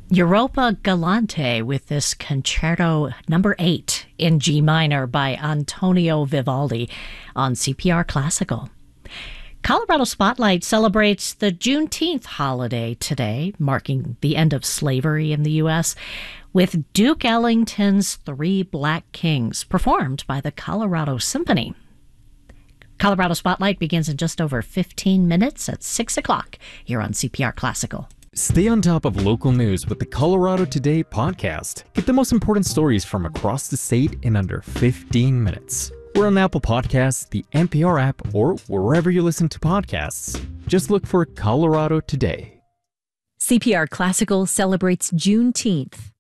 Europa Galante with this Concerto number 8 in G minor by Antonio Vivaldi on CPR Classical. Colorado Spotlight celebrates the Juneteenth holiday today, marking the end of slavery in the U.S., with Duke Ellington's Three Black Kings, performed by the Colorado Symphony. Colorado Spotlight begins in just over 15 minutes at 6 o'clock here on CPR Classical. Stay on top of local news with the Colorado Today podcast. Get the most important stories from across the state in under 15 minutes. We're on Apple Podcasts, the NPR app, or wherever you listen to podcasts. Just look for Colorado Today. CPR Classical celebrates Juneteenth.